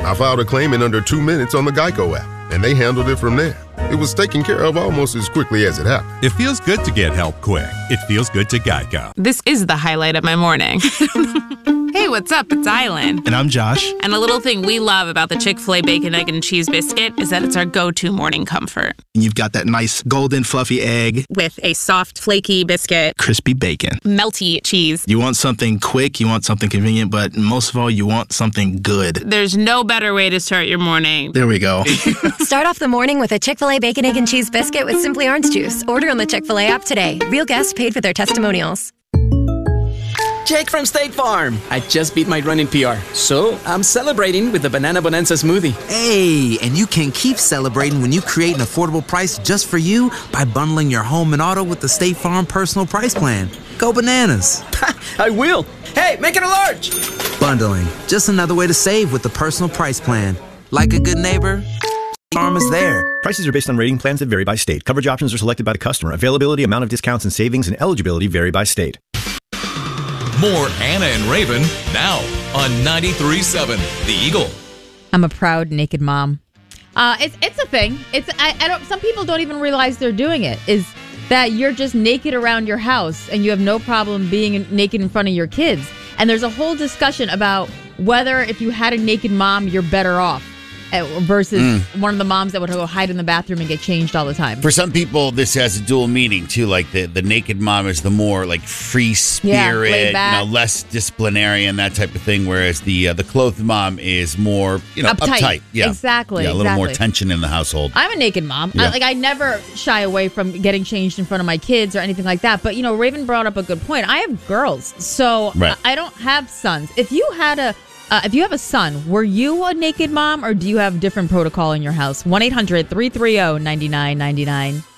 I filed a claim in under 2 minutes on the Geico app, and they handled it from there. It was taken care of almost as quickly as it happened. It feels good to get help quick. It feels good to Geico. This is the highlight of my morning. Hey, what's up? It's Island. And I'm Josh. And a little thing we love about the Chick-fil-A Bacon, Egg, and Cheese Biscuit is that it's our go-to morning comfort. And you've got that nice golden fluffy egg. With a soft, flaky biscuit. Crispy bacon. Melty cheese. You want something quick, you want something convenient, but most of all, you want something good. There's no better way to start your morning. There we go. Start off the morning with a Chick-fil-A Bacon, Egg, and Cheese Biscuit with Simply Orange Juice. Order on the Chick-fil-A app today. Real guests paid for their testimonials. Jake from State Farm. I just beat my running PR, so I'm celebrating with the Banana Bonanza smoothie. Hey, and you can keep celebrating when you create an affordable price just for you by bundling your home and auto with the State Farm Personal Price Plan. Go bananas. I will. Hey, make it a large. Bundling, just another way to save with the Personal Price Plan. Like a good neighbor, State Farm is there. Prices are based on rating plans that vary by state. Coverage options are selected by the customer. Availability, amount of discounts and savings, and eligibility vary by state. More Anna and Raven now on 93.7 The Eagle. I'm a proud naked mom. It's a thing. I don't. Some people don't even realize they're doing it. Is that you're just naked around your house and you have no problem being naked in front of your kids. And there's a whole discussion about whether if you had a naked mom, you're better off versus one of the moms that would go hide in the bathroom and get changed all the time. For some people, this has a dual meaning too. Like the naked mom is the more like free spirit, less disciplinarian, that type of thing. Whereas the clothed mom is more uptight. Yeah, exactly. Yeah, a little more tension in the household. I'm a naked mom. Yeah. I never shy away from getting changed in front of my kids or anything like that. But Raven brought up a good point. I have girls, so right. I don't have sons. If you have a son, were you a naked mom or do you have different protocol in your house? 1-800-330-9999.